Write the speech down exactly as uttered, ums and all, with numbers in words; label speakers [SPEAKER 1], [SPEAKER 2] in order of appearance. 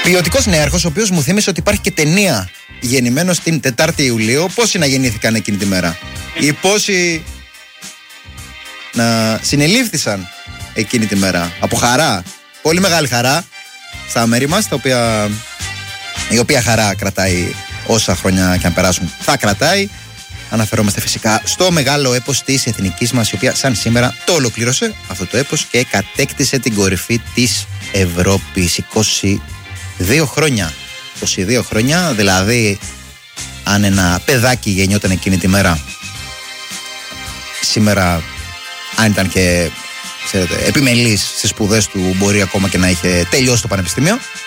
[SPEAKER 1] Ποιοτικός νέαρχος, ο οποίος μου θύμισε ότι υπάρχει και ταινία, γεννημένος την Τετάρτη Ιουλίου. Πόσοι να γεννήθηκαν εκείνη τη μέρα, ή πόσοι να συνελήφθησαν εκείνη τη μέρα από χαρά, πολύ μεγάλη χαρά στα μέρη μας, τα οποία, η οποία χαρά κρατάει όσα χρόνια και αν περάσουν θα κρατάει. Αναφερόμαστε φυσικά στο μεγάλο έπος της εθνικής μας, η οποία σαν σήμερα το ολοκλήρωσε αυτό το έπος και κατέκτησε την κορυφή της Ευρώπης. είκοσι δύο χρόνια, είκοσι δύο χρόνια, δηλαδή αν ένα παιδάκι γεννιόταν εκείνη τη μέρα, σήμερα αν ήταν και ξέρετε, επιμελής στις σπουδές του, μπορεί ακόμα και να είχε τελειώσει το πανεπιστήμιο.